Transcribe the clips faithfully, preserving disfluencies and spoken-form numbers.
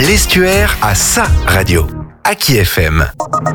L'Estuaire a sa radio. Aki F M.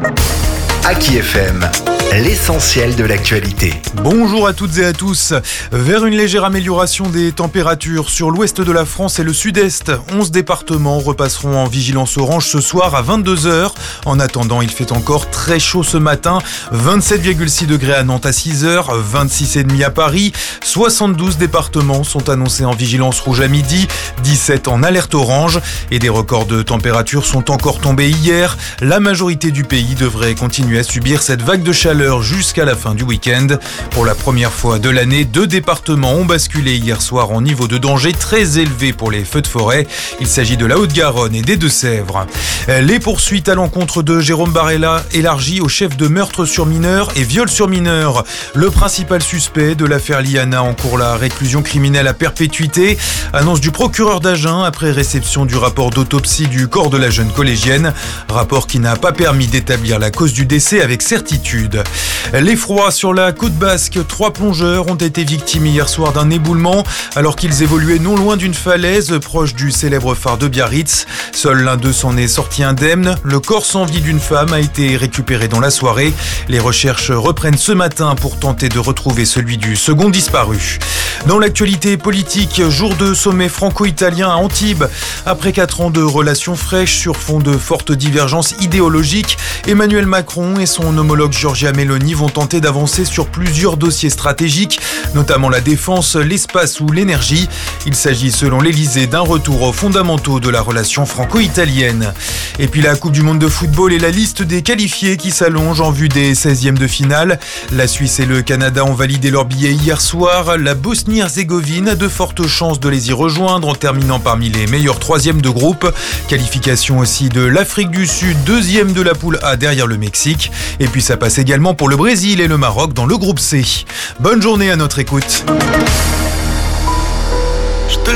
Aki F M, l'essentiel de l'actualité. Bonjour à toutes et à tous. Vers une légère amélioration des températures sur l'ouest de la France et le sud-est, onze départements repasseront en vigilance orange ce soir à vingt-deux heures. En attendant, il fait encore très chaud ce matin. vingt-sept virgule six degrés à Nantes à six heures, vingt-six virgule cinq à Paris. soixante-douze départements sont annoncés en vigilance rouge à midi, dix-sept en alerte orange. Et des records de température sont encore tombés hier. La majorité du pays devrait continuer à subir cette vague de chaleur jusqu'à la fin du week-end. Pour la première fois de l'année, deux départements ont basculé hier soir en niveau de danger très élevé pour les feux de forêt. Il s'agit de la Haute-Garonne et des Deux-Sèvres. Les poursuites à l'encontre de Jérôme Barella élargies aux chefs de meurtre sur mineurs et viol sur mineurs. Le principal suspect de l'affaire Liana encourt la réclusion criminelle à perpétuité. Annonce du procureur d'Agen après réception du rapport d'autopsie du corps de la jeune collégienne. Rapport qui n'a pas permis d'établir la cause du décès avec certitude. L'effroi sur la côte basque. Trois plongeurs ont été victimes hier soir d'un éboulement alors qu'ils évoluaient non loin d'une falaise proche du célèbre phare de Biarritz. Seul l'un d'eux s'en est sorti indemne. Le corps sans vie d'une femme a été récupéré dans la soirée. Les recherches reprennent ce matin pour tenter de retrouver celui du second disparu. Dans l'actualité politique, jour de sommet franco-italien à Antibes. Après quatre ans de relations fraîches sur fond de fortes divergences idéologiques, Emmanuel Macron et son homologue Giorgia Meloni vont tenter d'avancer sur plusieurs dossiers stratégiques, notamment la défense, l'espace ou l'énergie. Il s'agit selon l'Elysée d'un retour aux fondamentaux de la relation franco-italienne. Et puis la Coupe du Monde de football et la liste des qualifiés qui s'allonge en vue des seizièmes de finale. La Suisse et le Canada ont validé leur billet hier soir. La Bosnie-Herzégovine a de fortes chances de les y rejoindre en terminant parmi les meilleurs troisièmes de groupe. Qualification aussi de l'Afrique du Sud, deuxième de la poule A derrière le Mexique. Et puis ça passe également pour le Brésil et le Maroc dans le groupe C. Bonne journée à notre écoute.